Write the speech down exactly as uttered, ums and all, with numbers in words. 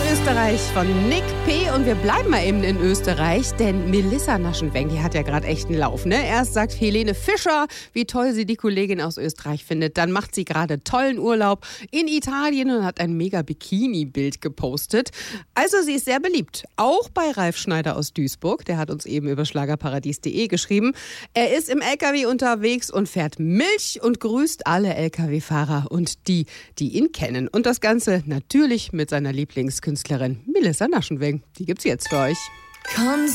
Österreich von Nick P. Und wir bleiben mal eben in Österreich, denn Melissa Naschenweng, die hat ja gerade echt einen Lauf, ne? Erst sagt Helene Fischer, wie toll sie die Kollegin aus Österreich findet. Dann macht sie gerade tollen Urlaub in Italien und hat ein mega Bikini-Bild gepostet. Also sie ist sehr beliebt, auch bei Ralf Schneider aus Duisburg. Der hat uns eben über schlagerparadies punkt de geschrieben. Er ist im L K W unterwegs und fährt Milch und grüßt alle L K W-Fahrer und die, die ihn kennen. Und das Ganze natürlich mit seiner Lieblingskünstlerin Melissa Naschenweng. Die gibt's jetzt für euch.